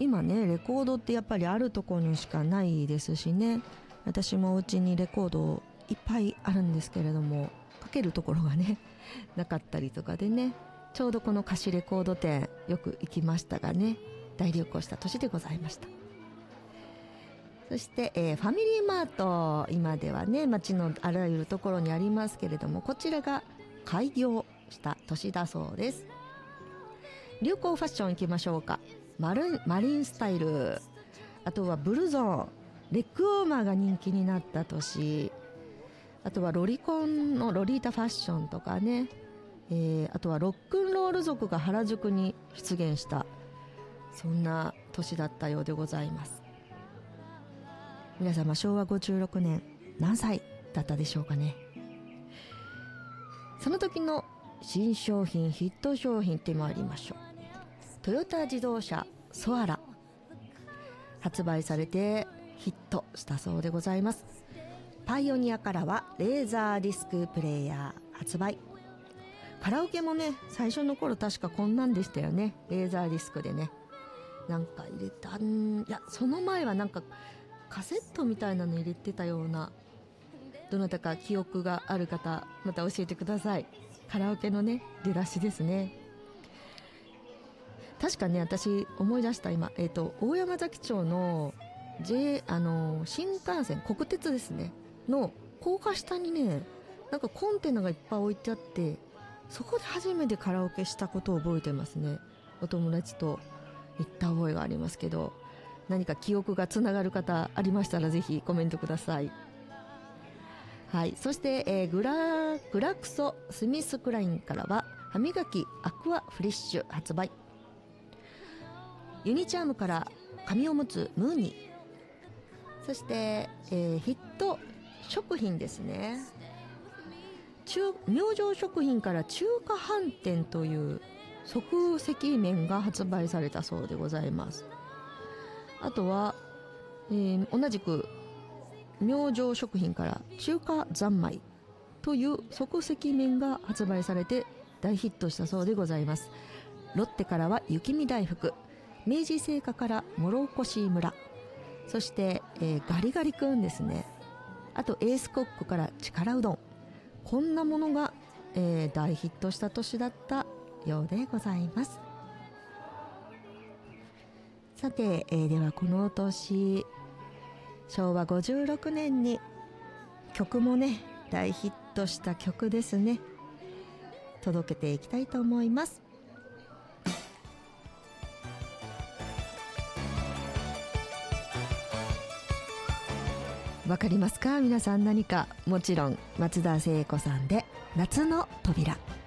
今ねレコードってやっぱりあるところにしかないですしね、私もお家にレコードいっぱいあるんですけれども、かけるところがねなかったりとかでね、ちょうどこの貸しレコード店よく行きましたがね、大流行した年でございました。そして、ファミリーマート、今ではね街のあらゆるところにありますけれども、こちらが開業した年だそうです。流行ファッションいきましょうか。マリンスタイル、あとはブルゾン、レッグウォーマーが人気になった年、あとはロリコンのロリータファッションとかね、あとはロックンロール族が原宿に出現した、そんな年だったようでございます。皆様昭和56年何歳だったでしょうかね。その時の新商品、ヒット商品って参りましょう。トヨタ自動車ソアラ、発売されてヒットしたそうでございます。パイオニアからはレーザーディスクプレイヤー発売。カラオケもね最初の頃確かこんなんでしたよね。レーザーディスクでねなんか入れたいや、その前はなんかカセットみたいなの入れてたような、どなたか記憶がある方また教えてください。カラオケのね出だしですね。確かね、私思い出した今、大山崎町の、新幹線国鉄ですねの高架下にね、なんかコンテナがいっぱい置いてあって、そこで初めてカラオケしたことを覚えてますね。お友達と行った覚えがありますけど、何か記憶がつながる方ありましたらぜひコメントください。はい、そして、グラクソスミスクラインからは歯磨きアクアフレッシュ発売。ユニチャームから紙おむつムーニー、そして、ヒット食品ですね。明星食品から中華飯店という即席麺が発売されたそうでございます。あとは、同じく明星食品から中華三昧という即席麺が発売されて大ヒットしたそうでございます。ロッテからは雪見大福、明治製菓から諸越村、そして、ガリガリ君ですね。あとエースコックから力うどん、こんなものが、大ヒットした年だったようでございます。さて、ではこの年昭和56年に曲もね大ヒットした曲ですね、届けていきたいと思います。わかりますか皆さん。何か、もちろん松田聖子さんで夏の扉。